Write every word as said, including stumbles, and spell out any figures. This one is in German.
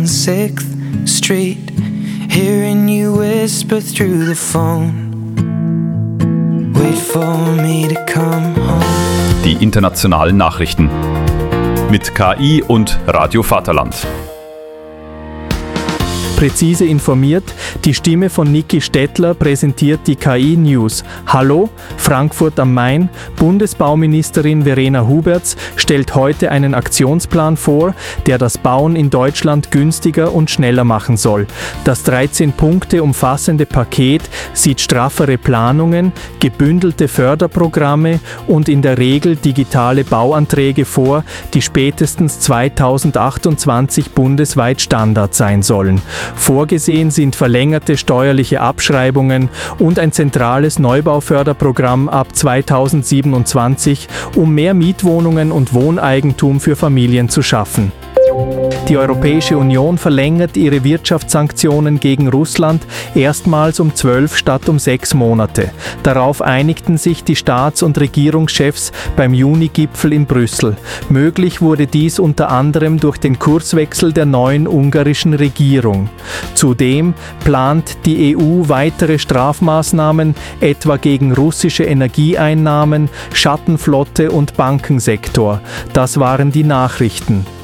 sixth Street, hearing you whisper through the phone. Wait for me to come home. Die internationalen Nachrichten mit K I und Radio Vaterland. Präzise informiert, die Stimme von Niki Stettler präsentiert die K I-News. Hallo, Frankfurt am Main. Bundesbauministerin Verena Huberts stellt heute einen Aktionsplan vor, der das Bauen in Deutschland günstiger und schneller machen soll. Das dreizehn Punkte umfassende Paket sieht straffere Planungen, gebündelte Förderprogramme und in der Regel digitale Bauanträge vor, die spätestens zweitausendachtundzwanzig bundesweit Standard sein sollen. Vorgesehen sind verlängerte steuerliche Abschreibungen und ein zentrales Neubauförderprogramm ab zweitausendsiebenundzwanzig, um mehr Mietwohnungen und Wohneigentum für Familien zu schaffen. Die Europäische Union verlängert ihre Wirtschaftssanktionen gegen Russland erstmals um zwölf statt um sechs Monate. Darauf einigten sich die Staats- und Regierungschefs beim Juni-Gipfel in Brüssel. Möglich wurde dies unter anderem durch den Kurswechsel der neuen ungarischen Regierung. Zudem plant die E U weitere Strafmaßnahmen, etwa gegen russische Energieeinnahmen, Schattenflotte und Bankensektor. Das waren die Nachrichten.